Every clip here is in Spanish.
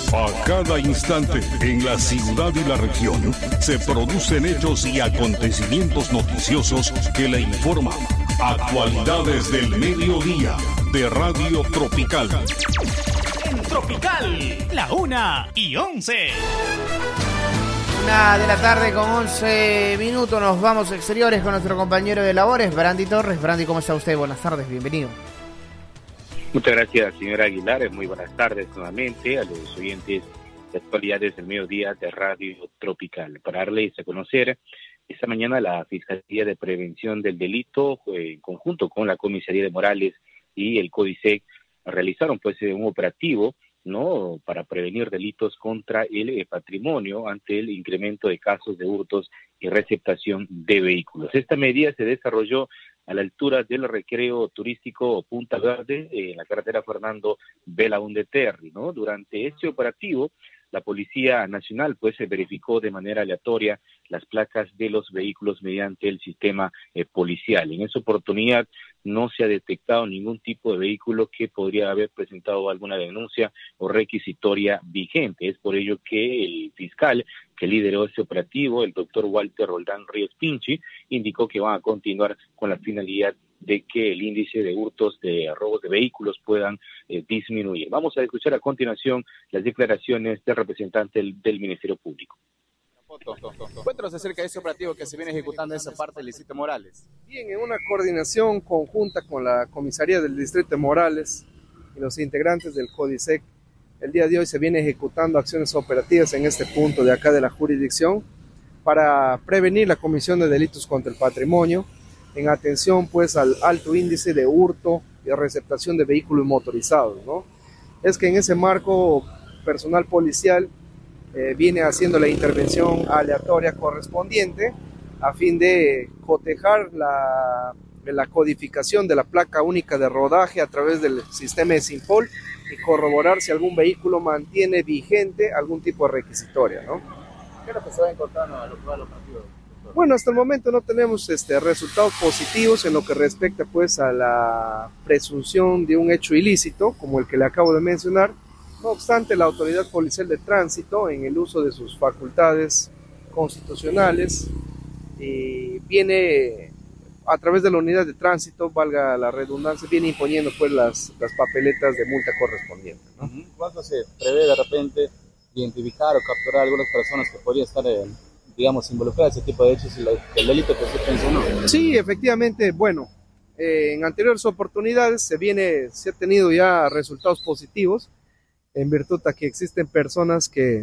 A cada instante, en la ciudad y la región, se producen hechos y acontecimientos noticiosos que le informan. Actualidades del mediodía de Radio Tropical. En Tropical, la 1:11. 1:00 con 11 minutos. Nos vamos exteriores con nuestro compañero de labores, Brandy Torres. Brandy, ¿cómo está usted? Buenas tardes, bienvenido. Muchas gracias, señora Aguilar. Muy buenas tardes nuevamente a los oyentes de Actualidades del Mediodía de Radio Tropical. Para darles a conocer, esta mañana la Fiscalía de Prevención del Delito, en conjunto con la Comisaría de Morales y el CODISEC, realizaron un operativo, ¿no?, para prevenir delitos contra el patrimonio ante el incremento de casos de hurtos y receptación de vehículos. Esta medida se desarrolló a la altura del recreo turístico Punta Verde, en la carretera Fernando Belaúnde Terry, ¿no? Durante este operativo, la Policía Nacional se verificó de manera aleatoria las placas de los vehículos mediante el sistema policial. En esa oportunidad no se ha detectado ningún tipo de vehículo que podría haber presentado alguna denuncia o requisitoria vigente. Es por ello que el fiscal que lideró este operativo, el doctor Walter Roldán Ríos Pinchi, indicó que van a continuar con la finalidad de que el índice de hurtos, de robos de vehículos puedan disminuir. Vamos a escuchar a continuación las declaraciones del representante del Ministerio Público. Cuéntanos acerca de ese operativo que se viene ejecutando en esa parte del Distrito Morales. Bien, en una coordinación conjunta con la Comisaría del Distrito de Morales y los integrantes del CODISEC, el día de hoy se viene ejecutando acciones operativas en este punto de acá de la jurisdicción para prevenir la comisión de delitos contra el patrimonio, en atención al alto índice de hurto y receptación de vehículos motorizados, ¿no? Es que en ese marco personal policial viene haciendo la intervención aleatoria correspondiente a fin de cotejar la codificación de la placa única de rodaje a través del sistema de SINPOL y corroborar si algún vehículo mantiene vigente algún tipo de requisitoria, ¿no? ¿Qué es lo que se va encontrando a lo que va al operativo? Bueno, hasta el momento no tenemos resultados positivos en lo que respecta a la presunción de un hecho ilícito, como el que le acabo de mencionar. No obstante, la Autoridad Policial de Tránsito, en el uso de sus facultades constitucionales, viene a través de la unidad de tránsito, valga la redundancia, viene imponiendo las papeletas de multa correspondientes, ¿no? ¿Cuándo se prevé de repente identificar o capturar a algunas personas que podrían estar involucradas en ese tipo de hechos y el delito que usted mencionó? Sí, efectivamente, en anteriores oportunidades se ha tenido ya resultados positivos en virtud de que existen personas que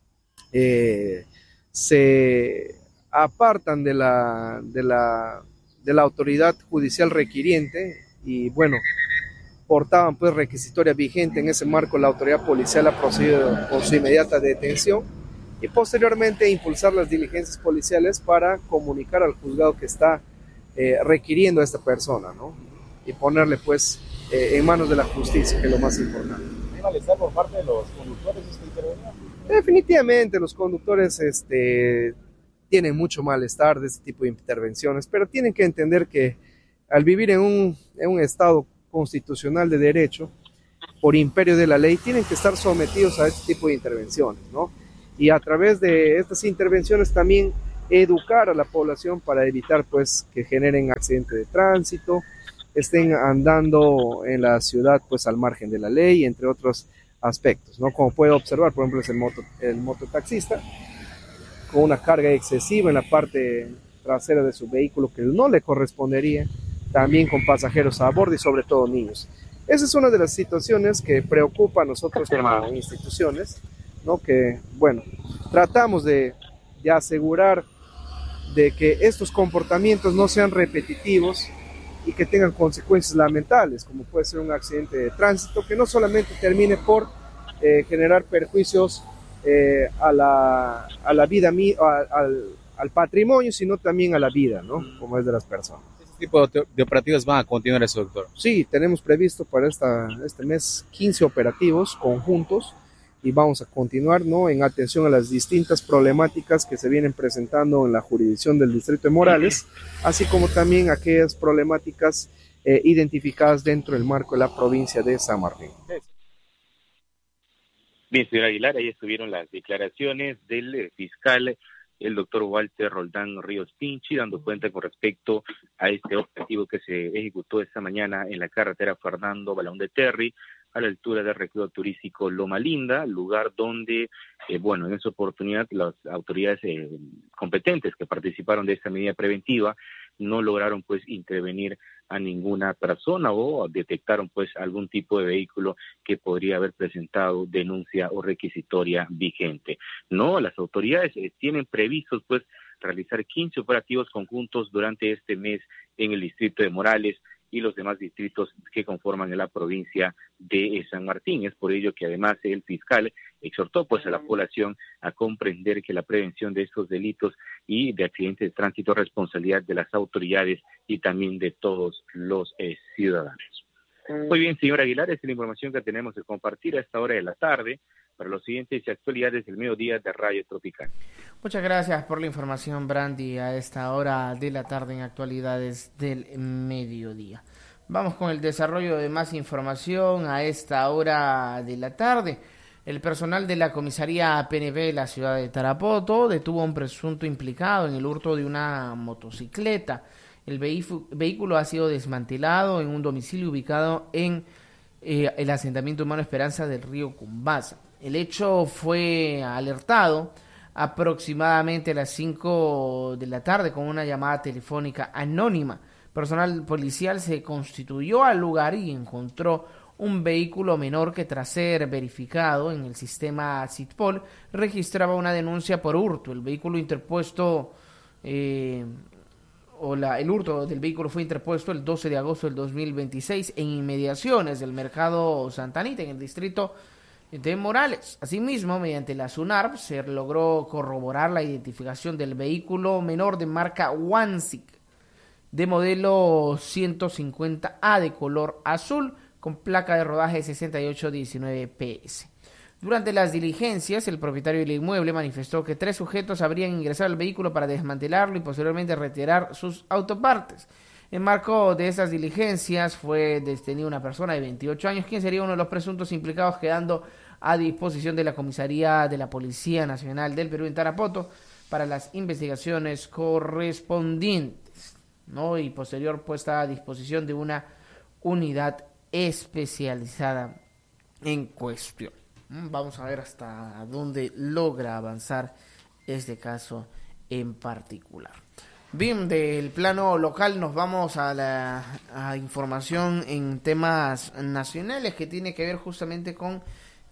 se apartan de la autoridad judicial requiriente y portaban requisitoria vigente. En ese marco la autoridad policial ha procedido con su inmediata detención y posteriormente impulsar las diligencias policiales para comunicar al juzgado que está requiriendo a esta persona, ¿no? Y ponerle en manos de la justicia, que es lo más importante. ¿Hay malestar por parte de los conductores que intervenían? Definitivamente los conductores tienen mucho malestar de este tipo de intervenciones, pero tienen que entender que al vivir en un estado constitucional de derecho, por imperio de la ley, tienen que estar sometidos a este tipo de intervenciones, ¿no? Y a través de estas intervenciones también educar a la población para evitar que generen accidentes de tránsito, estén andando en la ciudad al margen de la ley, entre otros aspectos, ¿no? Como puede observar, por ejemplo, es el mototaxista con una carga excesiva en la parte trasera de su vehículo que no le correspondería, también con pasajeros a bordo y sobre todo niños. Esa es una de las situaciones que preocupa a nosotros como instituciones, ¿no? Que, tratamos de asegurar de que estos comportamientos no sean repetitivos y que tengan consecuencias lamentables, como puede ser un accidente de tránsito, que no solamente termine por generar perjuicios a la vida, al patrimonio, sino también a la vida, ¿no? Como es de las personas. ¿Este tipo de operativos van a continuar eso, doctor? Sí, tenemos previsto para este mes 15 operativos conjuntos y vamos a continuar, ¿no?, en atención a las distintas problemáticas que se vienen presentando en la jurisdicción del Distrito de Morales, así como también aquellas problemáticas identificadas dentro del marco de la provincia de San Martín. Bien, señor Aguilar, ahí estuvieron las declaraciones del fiscal, el doctor Walter Roldán Ríos Pinchi, dando cuenta con respecto a este operativo que se ejecutó esta mañana en la carretera Fernando Balón de Terry, a la altura del recreo turístico Loma Linda, lugar donde, en esa oportunidad las autoridades competentes que participaron de esta medida preventiva no lograron pues intervenir a ninguna persona o detectaron pues algún tipo de vehículo que podría haber presentado denuncia o requisitoria vigente. No, las autoridades tienen previstos pues realizar 15 operativos conjuntos durante este mes en el distrito de Morales y los demás distritos que conforman la provincia de San Martín. Es por ello que además el fiscal exhortó pues a la población a comprender que la prevención de estos delitos y de accidentes de tránsito es responsabilidad de las autoridades y también de todos los ciudadanos. Muy bien, señor Aguilar, esta es la información que tenemos que compartir a esta hora de la tarde para los siguientes actualidades del mediodía de Radio Tropical. Muchas gracias por la información, Brandy, a esta hora de la tarde en actualidades del mediodía. Vamos con el desarrollo de más información a esta hora de la tarde. El personal de la comisaría PNB de la ciudad de Tarapoto detuvo a un presunto implicado en el hurto de una motocicleta. El vehículo ha sido desmantelado en un domicilio ubicado en el asentamiento humano Esperanza del río Cumbasa. El hecho fue alertado aproximadamente a las 5 de la tarde con una llamada telefónica anónima. Personal policial se constituyó al lugar y encontró un vehículo menor que, tras ser verificado en el sistema CITPOL, registraba una denuncia por hurto. El vehículo interpuesto el hurto del vehículo fue interpuesto el 12 de agosto del 2026 en inmediaciones del mercado Santa Anita, en el distrito de Morales. Asimismo, mediante la SUNARP se logró corroborar la identificación del vehículo menor de marca Wansic, de modelo 150A de color azul, con placa de rodaje 6819 PS. Durante las diligencias, el propietario del inmueble manifestó que 3 sujetos habrían ingresado al vehículo para desmantelarlo y posteriormente retirar sus autopartes. En marco de esas diligencias fue detenida una persona de 28 años, quien sería uno de los presuntos implicados, quedando a disposición de la comisaría de la Policía Nacional del Perú en Tarapoto para las investigaciones correspondientes, ¿no? Y posterior puesta a disposición de una unidad especializada en cuestión. Vamos a ver hasta dónde logra avanzar este caso en particular. Bien, del plano local nos vamos a información en temas nacionales que tiene que ver justamente con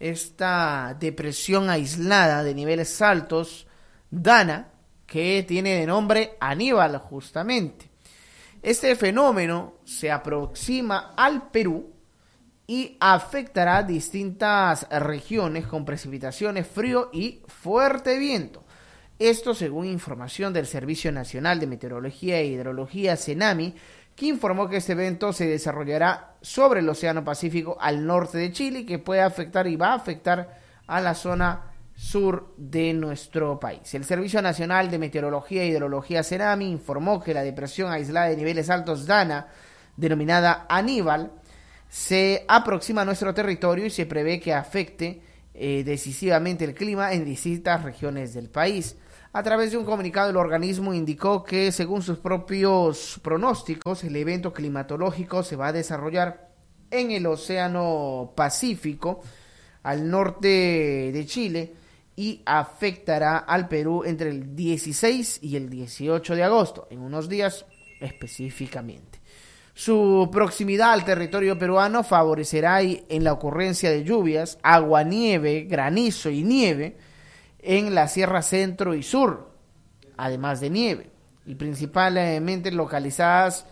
esta depresión aislada de niveles altos, Dana, que tiene de nombre Aníbal justamente. Este fenómeno se aproxima al Perú y afectará distintas regiones con precipitaciones, frío y fuerte viento. Esto según información del Servicio Nacional de Meteorología e Hidrología, CENAMI, que informó que este evento se desarrollará sobre el Océano Pacífico al norte de Chile y que puede afectar y va a afectar a la zona sur de nuestro país. El Servicio Nacional de Meteorología e Hidrología, CENAMI, informó que la depresión aislada de niveles altos Dana, denominada Aníbal, se aproxima a nuestro territorio y se prevé que afecte decisivamente el clima en distintas regiones del país. A través de un comunicado, el organismo indicó que, según sus propios pronósticos, el evento climatológico se va a desarrollar en el Océano Pacífico, al norte de Chile, y afectará al Perú entre el 16 y el 18 de agosto, en unos días específicamente. Su proximidad al territorio peruano favorecerá en la ocurrencia de lluvias, aguanieve, granizo y nieve en la Sierra Centro y Sur, además de nieve, y principalmente localizadas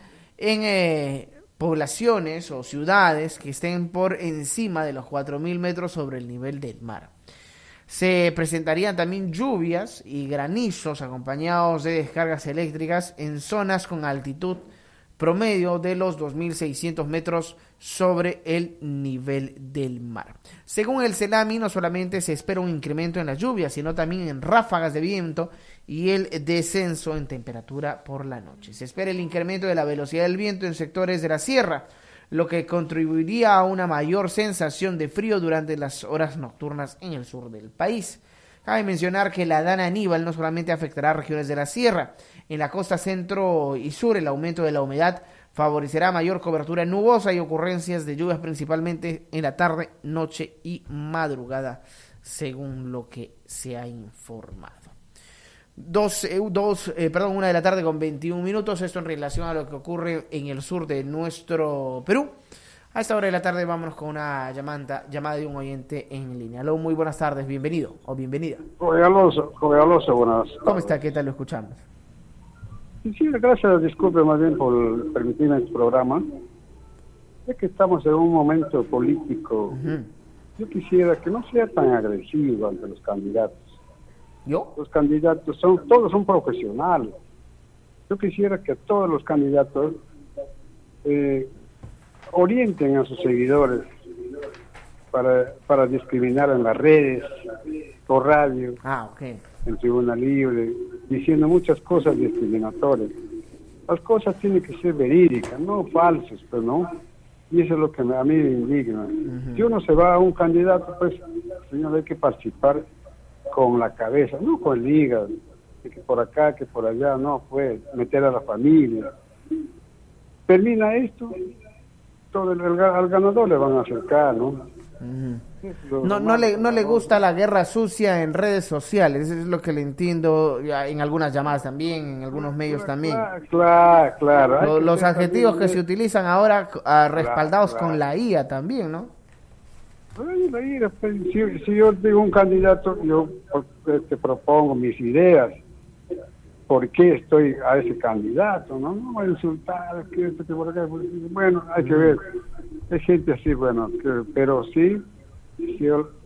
en poblaciones o ciudades que estén por encima de los 4.000 metros sobre el nivel del mar. Se presentarían también lluvias y granizos acompañados de descargas eléctricas en zonas con altitud promedio de los 2.600 metros sobre el nivel del mar. Según el CENAMI, no solamente se espera un incremento en las lluvias, sino también en ráfagas de viento y el descenso en temperatura por la noche. Se espera el incremento de la velocidad del viento en sectores de la sierra, lo que contribuiría a una mayor sensación de frío durante las horas nocturnas en el sur del país. Cabe mencionar que la Dana Aníbal no solamente afectará a regiones de la sierra. En la costa centro y sur, el aumento de la humedad favorecerá mayor cobertura nubosa y ocurrencias de lluvias principalmente en la tarde, noche y madrugada, según lo que se ha informado. 1 de la tarde con 21 minutos, esto en relación a lo que ocurre en el sur de nuestro Perú. A esta hora de la tarde vámonos con una llamada de un oyente en línea. Aló, muy buenas tardes, bienvenido o bienvenida. Joven Alonso, buenas tardes. ¿Cómo está? ¿Qué tal? Lo escuchamos. Sí, gracias, disculpe más bien por permitirme el programa. Es que estamos en un momento político. Yo quisiera que no sea tan agresivo ante los candidatos. ¿Yo? Los candidatos todos son profesionales. Yo quisiera que todos los candidatos orienten a sus seguidores para discriminar en las redes, por radio, en Tribuna Libre, diciendo muchas cosas discriminatorias. Las cosas tienen que ser verídicas, no falsas, pero no. Y eso es lo que a mí me indigna. Si uno se va a un candidato, pues, señor, hay que participar con la cabeza, no con el hígado, que por acá, que por allá, no, pues, meter a la familia. Termina esto, al ganador le van a acercar, ¿no? No le gusta la guerra sucia en redes sociales, eso es lo que le entiendo en algunas llamadas también, en algunos medios también. Claro. Los adjetivos que se utilizan ahora respaldados con la IA también, ¿no? La IA, pues, si yo digo un candidato, yo te propongo mis ideas. ¿Por qué estoy a ese candidato? No voy a insultar, que por acá. Bueno, hay que ver. Hay gente así, bueno, pero sí, si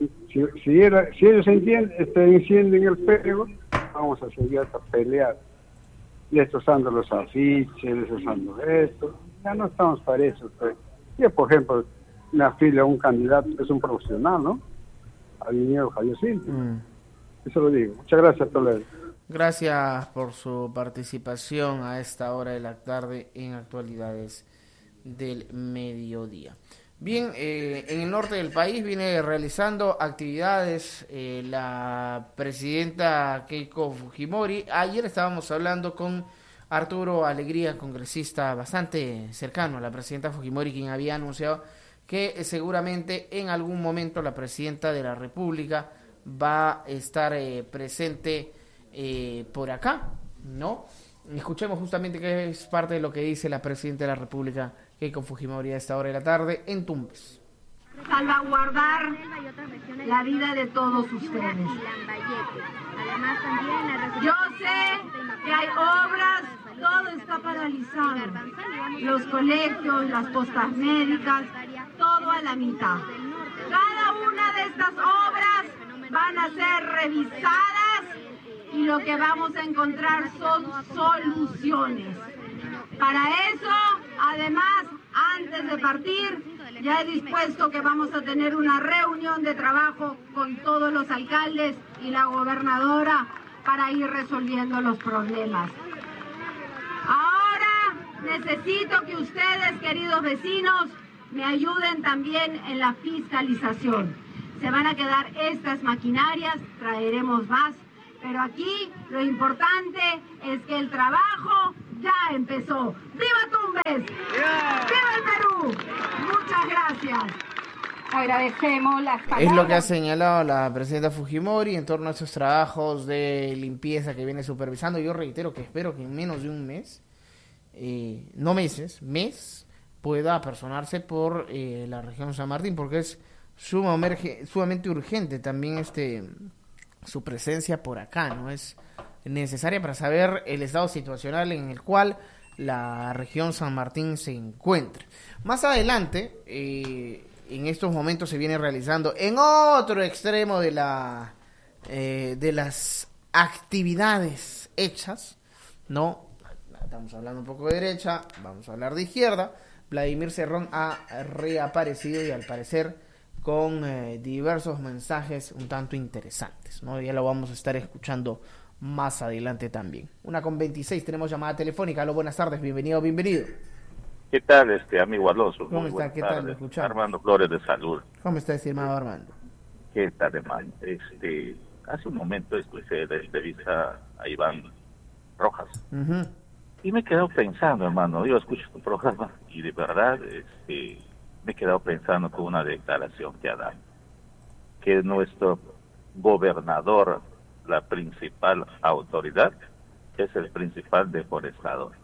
ellos encienden el fuego, vamos a seguir hasta pelear, destrozando los afiches, destrozando esto. Ya no estamos para eso. Pues. Yo, por ejemplo, me afilio a un candidato que es un profesional, ¿no? Al ingeniero Javier Silva. Eso lo digo. Muchas gracias, Toledo. Gracias por su participación a esta hora de la tarde en Actualidades del Mediodía. Bien, en el norte del país viene realizando actividades la presidenta Keiko Fujimori. Ayer estábamos hablando con Arturo Alegría, congresista bastante cercano a la presidenta Fujimori, quien había anunciado que seguramente en algún momento la presidenta de la República va a estar presente por acá, ¿no? Escuchemos justamente qué es parte de lo que dice la presidenta de la República, Keiko Fujimori, a esta hora de la tarde en Tumbes. Salvaguardar la vida de todos ustedes. Yo sé que hay obras, todo está paralizado. Los colegios, las postas médicas, todo a la mitad. Cada una de estas obras van a ser revisadas y lo que vamos a encontrar son soluciones. Para eso, además, antes de partir, ya he dispuesto que vamos a tener una reunión de trabajo con todos los alcaldes y la gobernadora para ir resolviendo los problemas. Ahora necesito que ustedes, queridos vecinos, me ayuden también en la fiscalización. Se van a quedar estas maquinarias, traeremos más, pero aquí lo importante es que el trabajo ya empezó. ¡Viva Tumbes! ¡Viva el Perú! Muchas gracias. Agradecemos las palabras. Es lo que ha señalado la presidenta Fujimori en torno a esos trabajos de limpieza que viene supervisando. Yo reitero que espero que en menos de un mes, no meses, mes, pueda apersonarse por la región San Martín, porque es sumamente urgente también su presencia por acá, ¿no? Es necesaria para saber el estado situacional en el cual la región San Martín se encuentra. Más adelante, en estos momentos se viene realizando en otro extremo de las actividades hechas, ¿no? Estamos hablando un poco de derecha, vamos a hablar de izquierda. Vladimir Cerrón ha reaparecido y al parecer con diversos mensajes un tanto interesantes, ¿no? Ya lo vamos a estar escuchando más adelante también. 1:26, tenemos llamada telefónica. Aló, buenas tardes, bienvenido. ¿Qué tal, amigo Alonso? ¿Cómo está? ¿Qué tal? Lo escuchamos. Armando Flores de Salud. ¿Cómo está, estimado Armando? ¿Qué tal, hermano? Hace un momento escuché la entrevista a Iván Rojas. Uh-huh. Y me he quedado pensando, hermano, yo escucho tu programa y de verdad me he quedado pensando con una declaración que ha dado. Que nuestro gobernador, la principal autoridad, es el principal deforestador.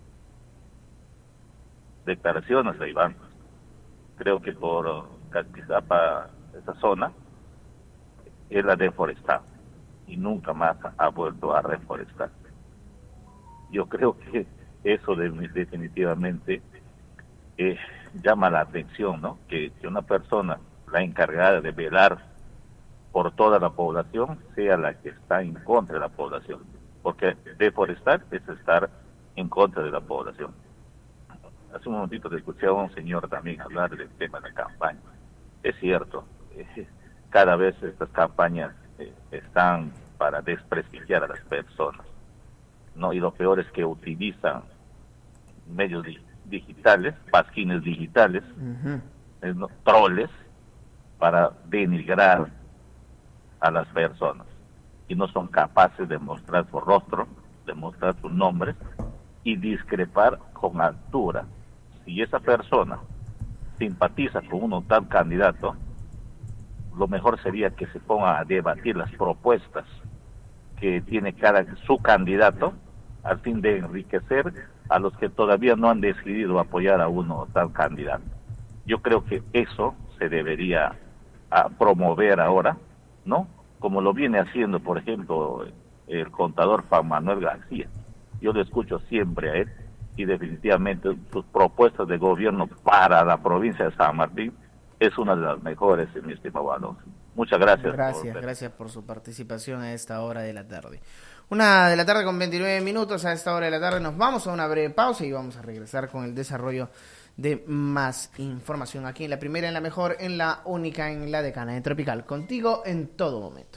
Declaraciones de Iván. Creo que por Casquizapa, esa zona, él ha deforestado y nunca más ha vuelto a reforestar. Yo creo que eso definitivamente llama la atención, ¿no? Que una persona, la encargada de velar por toda la población, sea la que está en contra de la población. Porque deforestar es estar en contra de la población. Hace un momentito te escuché a un señor también hablar del tema de la campaña. Es cierto, cada vez estas campañas están para desprestigiar a las personas, ¿no? Y lo peor es que utilizan medios digitales, pasquines digitales, ¿no? Troles, para denigrar a las personas. Y no son capaces de mostrar su rostro, de mostrar sus nombres y discrepar con altura. Si esa persona simpatiza con uno tal candidato, lo mejor sería que se ponga a debatir las propuestas que tiene su candidato, al fin de enriquecer a los que todavía no han decidido apoyar a uno tal candidato. Yo creo que eso se debería promover ahora, ¿no? Como lo viene haciendo, por ejemplo, el contador Juan Manuel García. Yo lo escucho siempre a él y definitivamente sus propuestas de gobierno para la provincia de San Martín es una de las mejores, mi estimado Alonso. Muchas gracias. Gracias por su participación a esta hora de la tarde. 1:29 con 29 minutos. A esta hora de la tarde nos vamos a una breve pausa y vamos a regresar con el desarrollo de más información aquí en la primera, en la mejor, en la única, en la decana de Tropical. Contigo en todo momento.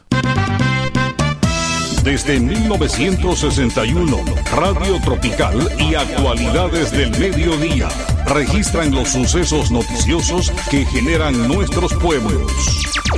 Desde 1961, Radio Tropical y Actualidades del Mediodía registran los sucesos noticiosos que generan nuestros pueblos.